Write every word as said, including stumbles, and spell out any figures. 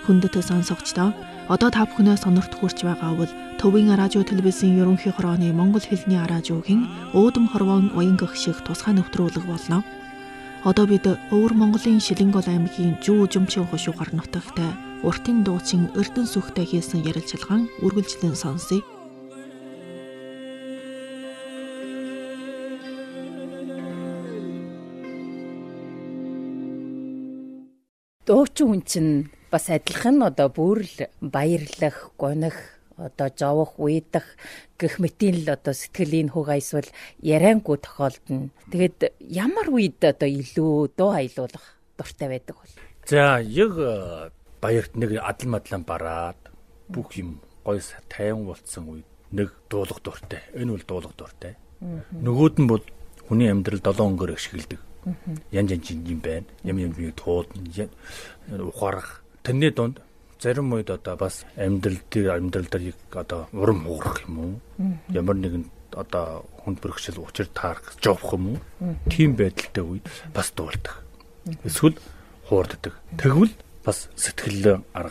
Хүндэт сонсогчдоо одоо та бүхнээ сонорт хүрч байгаа бол Төвийн радио телевизийн ерөнхий хорооны Монгол хэлний радиогийн өөдөм хорвоон уянгах шиг тусгай нэвтрүүлэг болно. Одоо бид Өвөр Монголын Шилэнгол аймгийн Жүү Жумчин хошуугаар нутагтай уртын дуучин Эрдэнэ сүхтэй хийсэн ярилцлаган үргэлжлэн сонсъё. Дуучин хүн чинь бас адилхан одоо бүрл баярлах, гонох, одоо жовох, уйдах гэх мэтийн л одоо сэтгэлийн хөг айсвал яриангүй тохиолдно. Тэгэд ямар үед одоо илүү дуу аялуулах дуртай байдаг бол? За, яг баярт нэг адал мадлан бараад бүх юм гойс тайван болцсон үед нэг дуулах дуртай. Энэ бол дуулах дуртай. Нөгөөд нь бол хүний амьдрал долоон өнгөөр ашигладаг. Янз янз юм байна. Ям ям юм туудна, ухаарах. Тэрний донд зарим үед одоо бас амьдрал дээр амьдрал дээр одоо урам хуурах юм уу? Ямар нэгэн одоо хүнд бэрхшээл учир таарах, жовх юм уу? Тийм байдалтай үед бас дуулдаг. Эсвэл хуурддаг. Тэгвэл бас сэтгэл арга